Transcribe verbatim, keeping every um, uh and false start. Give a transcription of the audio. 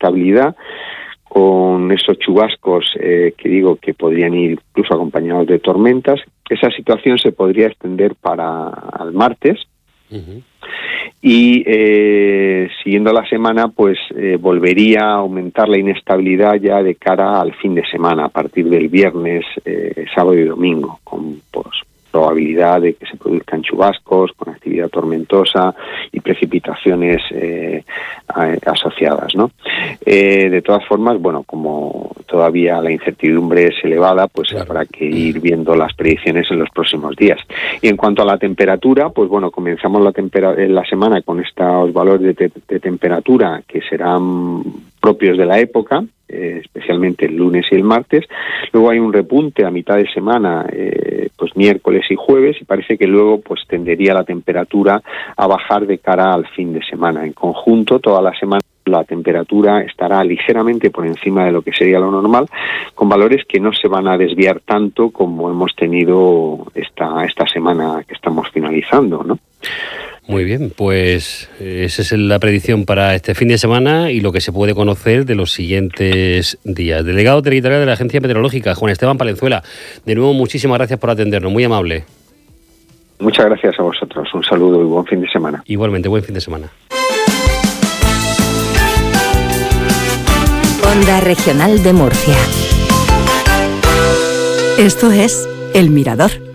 inestabilidad, con esos chubascos eh, que digo que podrían ir incluso acompañados de tormentas. Esa situación se podría extender para el martes. Uh-huh. Y eh, siguiendo la semana, pues eh, volvería a aumentar la inestabilidad ya de cara al fin de semana, a partir del viernes, eh, sábado y domingo, con pues, probabilidad de que se produzcan chubascos, con actividad tormentosa y precipitaciones eh, asociadas, ¿no? Eh, de todas formas, bueno, como todavía la incertidumbre es elevada, pues claro, habrá que ir viendo las predicciones en los próximos días. Y en cuanto a la temperatura, pues bueno, comenzamos la, tempera- la semana con estos valores de, te- de temperatura que serán propios de la época, eh, especialmente el lunes y el martes. Luego hay un repunte a mitad de semana, eh, pues miércoles y jueves, y parece que luego pues tendería la temperatura a bajar de cara al fin de semana. En conjunto, toda la semana la temperatura estará ligeramente por encima de lo que sería lo normal, con valores que no se van a desviar tanto como hemos tenido esta esta semana que estamos finalizando, ¿no? Muy bien, pues esa es la predicción para este fin de semana y lo que se puede conocer de los siguientes días. Delegado territorial de la Agencia Meteorológica, Juan Esteban Palenzuela, de nuevo muchísimas gracias por atendernos, muy amable. Muchas gracias a vosotros, un saludo y buen fin de semana. Igualmente, buen fin de semana. Onda Regional de Murcia. Esto es El Mirador.